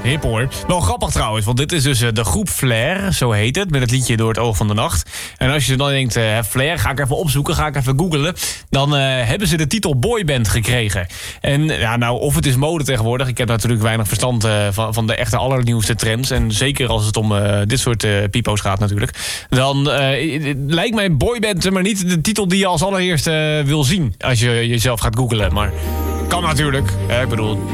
hip hoor. Wel grappig trouwens, want dit is dus de groep Flair, zo heet het, met het liedje Door het oog van de nacht. En als je dan denkt, Flair, ga ik even opzoeken, ga ik even googlen. Dan hebben ze de titel boyband gekregen. En ja, nou, of het is mode tegenwoordig. Ik heb natuurlijk weinig verstand van de echte allernieuwste trends. En zeker als het om dit soort pipo's gaat natuurlijk. Dan lijkt mij boyband maar niet de titel die je als allereerste wil zien. Als je jezelf gaat googlen. Maar kan natuurlijk. Ik bedoel,